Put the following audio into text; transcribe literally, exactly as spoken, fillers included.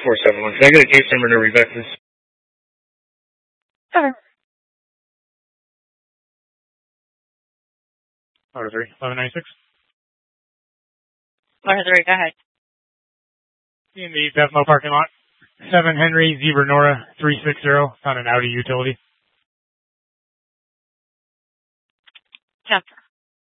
four seven one. Can I get a case number to read back, please? Sure. Order three, eleven ninety-six. Order three, go ahead. In the Bevmo parking lot, seven Henry Zebra Nora three six zero, found an Audi utility. Jumper.